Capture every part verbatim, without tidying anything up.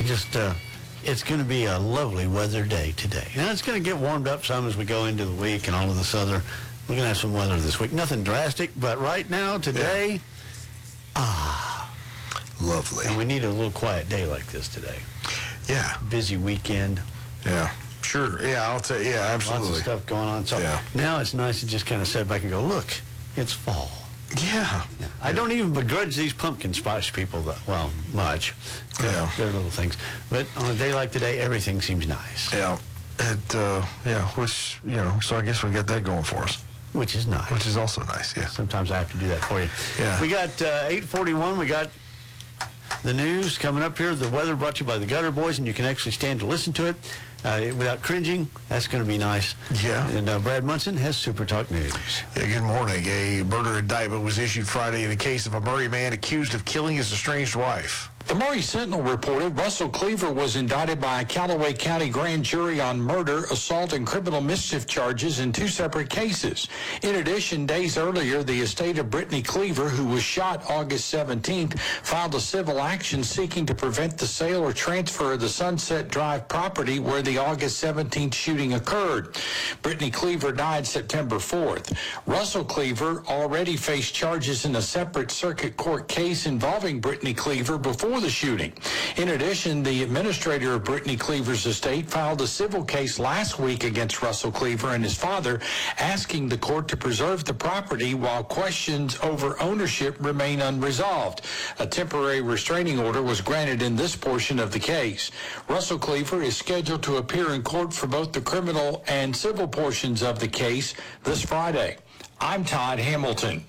just, uh, it's going to be a lovely weather day today. Now, it's going to get warmed up some as we go into the week and all of this other. We're going to have some weather this week. Nothing drastic, but right now, today, yeah. ah. Lovely. And we need a little quiet day like this today. Yeah. Busy weekend. Yeah. Sure. Yeah, I'll tell you. Yeah, absolutely. Lots of stuff going on. So yeah. now it's nice to just kind of sit back and go, look, it's fall. Yeah. yeah. I don't even begrudge these pumpkin spice people, that, well, much. Yeah. They're little things. But on a day like today, everything seems nice. Yeah. It, uh, yeah, which, you know, so I guess we got that going for us. Which is nice. Which is also nice, yeah. Sometimes I have to do that for you. Yeah. We got uh, eight forty-one. We got the news coming up here. The weather brought to you by the Gutter Boys, and you can actually stand to listen to it uh, without cringing. That's going to be nice. Yeah. And uh, Brad Munson has Super Talk News. Yeah, good morning. A murder indictment was issued Friday in the case of a Murray man accused of killing his estranged wife. The Murray Sentinel reported Russell Cleaver was indicted by a Callaway County grand jury on murder, assault, and criminal mischief charges in two separate cases. In addition, days earlier, the estate of Brittany Cleaver, who was shot August seventeenth, filed a civil action seeking to prevent the sale or transfer of the Sunset Drive property where the August seventeenth shooting occurred. Brittany Cleaver died September fourth. Russell Cleaver already faced charges in a separate circuit court case involving Brittany Cleaver before the shooting. In addition, the administrator of Brittany Cleaver's estate filed a civil case last week against Russell Cleaver and his father, asking the court to preserve the property while questions over ownership remain unresolved. A temporary restraining order was granted in this portion of the case. Russell Cleaver is scheduled to appear in court for both the criminal and civil portions of the case this Friday. I'm Todd Hamilton.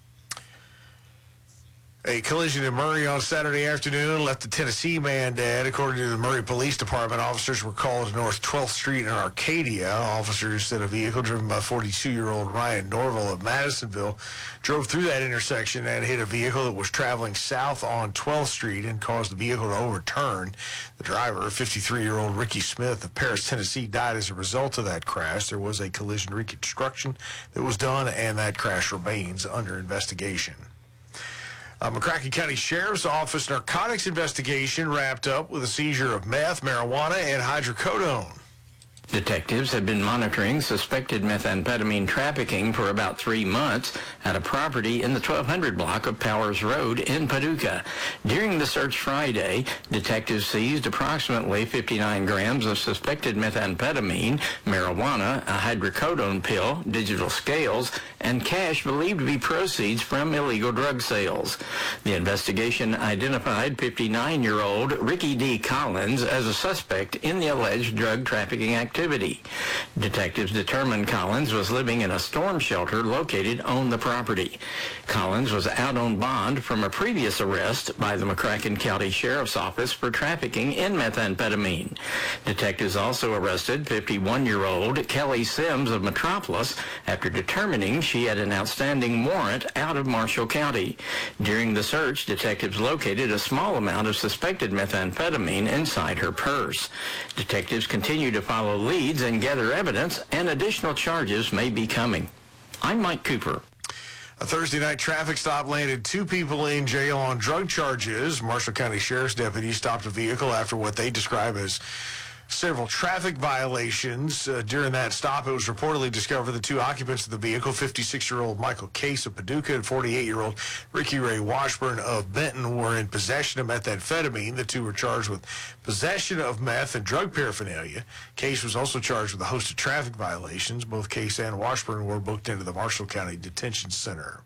A collision in Murray on Saturday afternoon left a Tennessee man dead. According to the Murray Police Department, officers were called to North twelfth Street in Arcadia. Officers said a vehicle driven by forty-two-year-old Ryan Norville of Madisonville drove through that intersection and hit a vehicle that was traveling south on twelfth Street and caused the vehicle to overturn. The driver, fifty-three-year-old Ricky Smith of Paris, Tennessee, died as a result of that crash. There was a collision reconstruction that was done, and that crash remains under investigation. A McCracken County Sheriff's Office narcotics investigation wrapped up with a seizure of meth, marijuana, and hydrocodone. Detectives have been monitoring suspected methamphetamine trafficking for about three months at a property in the twelve hundred block of Powers Road in Paducah. During the search Friday, detectives seized approximately fifty-nine grams of suspected methamphetamine, marijuana, a hydrocodone pill, digital scales, and cash believed to be proceeds from illegal drug sales. The investigation identified fifty-nine-year-old Ricky D. Collins as a suspect in the alleged drug trafficking activity. Activity. Detectives determined Collins was living in a storm shelter located on the property. Collins was out on bond from a previous arrest by the McCracken County Sheriff's Office for trafficking in methamphetamine. Detectives also arrested fifty-one-year-old Kelly Sims of Metropolis after determining she had an outstanding warrant out of Marshall County. During the search, detectives located a small amount of suspected methamphetamine inside her purse. Detectives continue to follow leads and gather evidence, and additional charges may be coming. I'm Mike Cooper. A Thursday night traffic stop landed two people in jail on drug charges. Marshall County Sheriff's deputies stopped a vehicle after what they describe as several traffic violations. Uh, during that stop, it was reportedly discovered the two occupants of the vehicle, fifty-six-year-old Michael Case of Paducah and forty-eight-year-old Ricky Ray Washburn of Benton, were in possession of methamphetamine. The two were charged with possession of meth and drug paraphernalia. Case was also charged with a host of traffic violations. Both Case and Washburn were booked into the Marshall County Detention Center.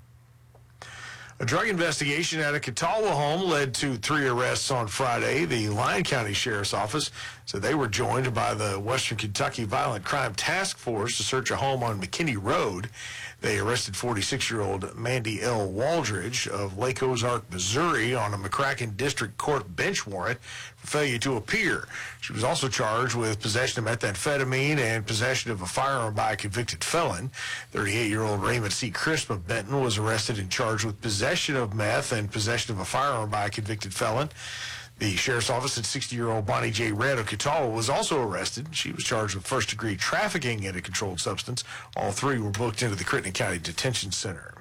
A drug investigation at a Catawba home led to three arrests on Friday. The Lyon County Sheriff's Office said they were joined by the Western Kentucky Violent Crime Task Force to search a home on McKinney Road. They arrested forty-six-year-old Mandy L. Waldridge of Lake Ozark, Missouri, on a McCracken District Court bench warrant for failure to appear. She was also charged with possession of methamphetamine and possession of a firearm by a convicted felon. thirty-eight-year-old Raymond C. Crisp of Benton was arrested and charged with possession of meth and possession of a firearm by a convicted felon. The Sheriff's Office said sixty-year-old Bonnie J. Red of Catawba was also arrested. She was charged with first-degree trafficking in a controlled substance. All three were booked into the Crittenden County Detention Center.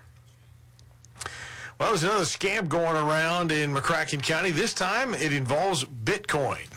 Well, there's another scam going around in McCracken County. This time, it involves Bitcoin.